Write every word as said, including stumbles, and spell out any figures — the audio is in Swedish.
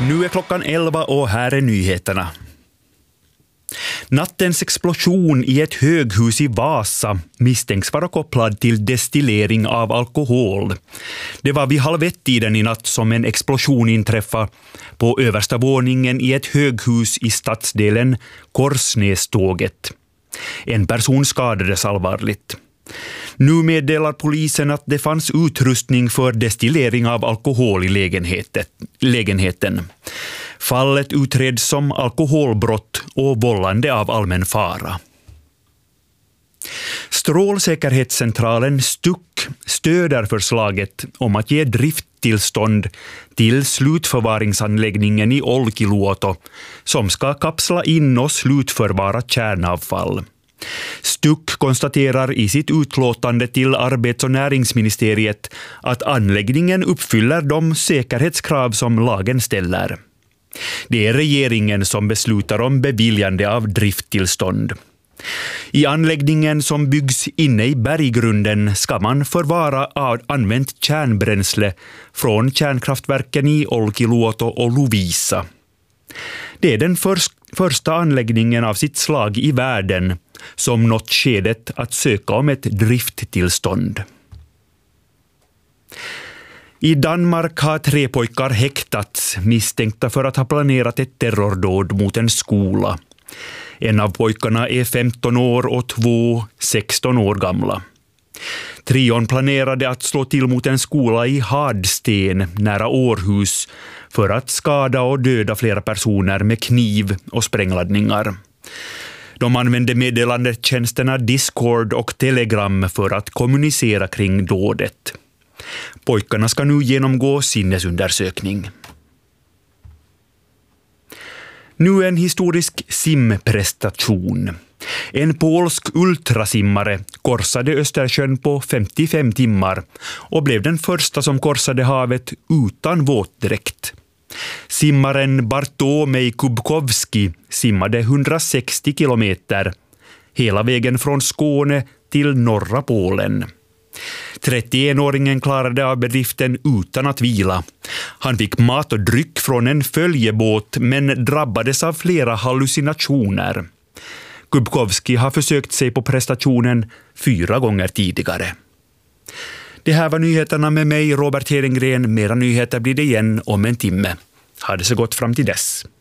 Nu är klockan elva och här är nyheterna. Nattens explosion i ett höghus i Vasa misstänks vara kopplad till destillering av alkohol. Det var vid halv ett tiden i natt som en explosion inträffade på översta våningen i ett höghus i stadsdelen Korsnäståget. En person skadades allvarligt. Nu meddelar polisen att det fanns utrustning för destillering av alkohol i lägenheten. Fallet utreds som alkoholbrott och vållande av allmän fara. Strålsäkerhetscentralen Stuck stöder förslaget om att ge drifttillstånd till slutförvaringsanläggningen i Olkiluoto som ska kapsla in och slutförvara kärnavfall. Stuck konstaterar i sitt utlåtande till arbets- och näringsministeriet att anläggningen uppfyller de säkerhetskrav som lagen ställer. Det är regeringen som beslutar om beviljande av drifttillstånd. I anläggningen som byggs inne i berggrunden ska man förvara använt kärnbränsle från kärnkraftverken i Olkiluoto och Lovisa. Det är den för- första anläggningen av sitt slag i världen som nått skedet att söka om ett drifttillstånd. I Danmark har tre pojkar häktats misstänkta för att ha planerat ett terrordåd mot en skola. En av pojkarna är femton år och två sexton år gamla. Trion planerade att slå till mot en skola i Hadsten nära Århus för att skada och döda flera personer med kniv och sprängladdningar. De använde meddelandetjänsterna Discord och Telegram för att kommunicera kring dådet. Pojkarna ska nu genomgå sinnesundersökning. Nu en historisk simprestation. En polsk ultrasimmare korsade Östersjön på femtiofem timmar och blev den första som korsade havet utan våtdräkt. Simmaren Bartomiej Kubkowski simmade hundrasextio kilometer hela vägen från Skåne till norra Polen. trettioenåringen klarade av bedriften utan att vila. Han fick mat och dryck från en följebåt men drabbades av flera hallucinationer. Kubkowski har försökt sig på prestationen fyra gånger tidigare. Det här var nyheterna med mig, Robert Hedengren. Mera nyheter blir det igen om en timme. Ha det så gott fram till dess.